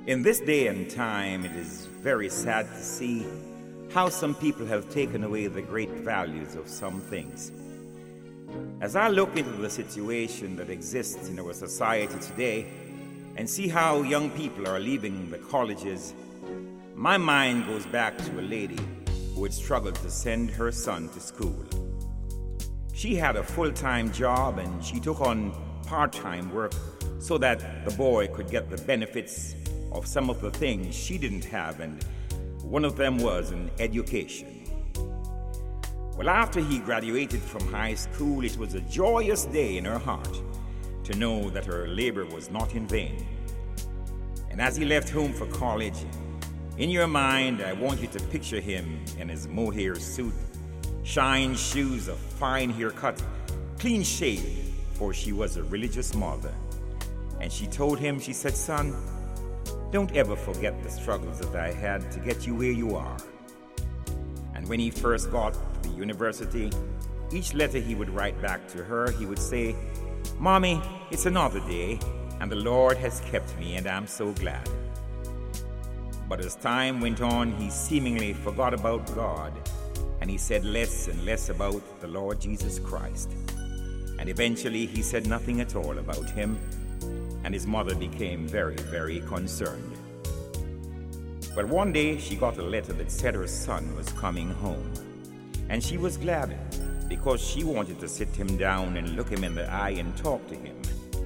In this day and time, it is very sad to see how some people have taken away the great values of some things. As I look into the situation that exists in our society today and see how young people are leaving the colleges, my mind goes back to a lady who had struggled to send her son to school. She had a full-time job and she took on part-time work so that the boy could get the benefits of some of the things she didn't have, and one of them was an education. Well, after he graduated from high school, it was a joyous day in her heart to know that her labor was not in vain. And as he left home for college, in your mind, I want you to picture him in his mohair suit, shine shoes, a fine haircut, clean shaved, for she was a religious mother. And she told him, she said, "Son, don't ever forget the struggles that I had to get you where you are." And when he first got to the university, each letter he would write back to her, he would say, "Mommy, it's another day, and the Lord has kept me, and I'm so glad." But as time went on, he seemingly forgot about God, and he said less and less about the Lord Jesus Christ. And eventually he said nothing at all about him, and his mother became very, very concerned. But one day she got a letter that said her son was coming home, and she was glad because she wanted to sit him down and look him in the eye and talk to him.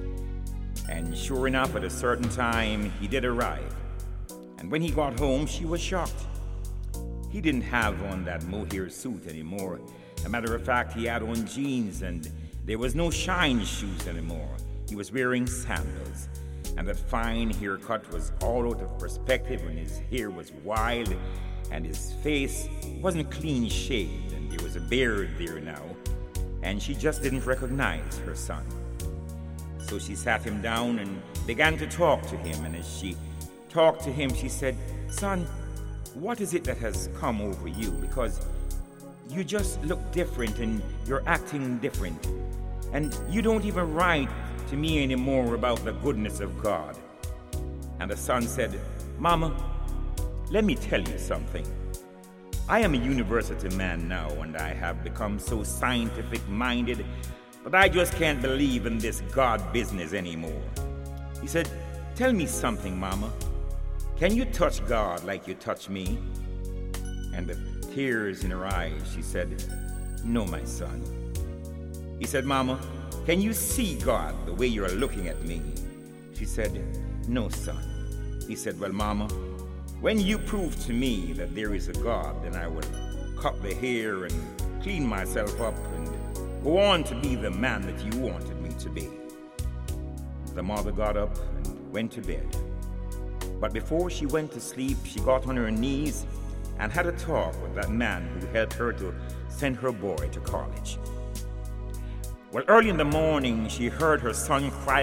And sure enough, at a certain time, he did arrive. And when he got home, she was shocked. He didn't have on that mohair suit anymore. As a matter of fact, he had on jeans, and there was no shine shoes anymore. He was wearing sandals, and that fine haircut was all out of perspective, and his hair was wild, and his face wasn't clean shaved, and there was a beard there now, and she just didn't recognize her son. So she sat him down and began to talk to him, and as she talked to him, she said, "Son, what is it that has come over you? Because you just look different, and you're acting different, and you don't even write to me anymore about the goodness of God." And the son said, "Mama, let me tell you something. I am a university man now, and I have become so scientific-minded that I just can't believe in this God business anymore." He said, "Tell me something, Mama. Can you touch God like you touch me?" And with tears in her eyes, she said, "No, my son." He said, "Mama, can you see God the way you're looking at me?" She said, "No, son." He said, "Well, Mama, when you prove to me that there is a God, then I will cut the hair and clean myself up and go on to be the man that you wanted me to be." The mother got up and went to bed. But before she went to sleep, she got on her knees and had a talk with that man who helped her to send her boy to college. Well, early in the morning, she heard her son cry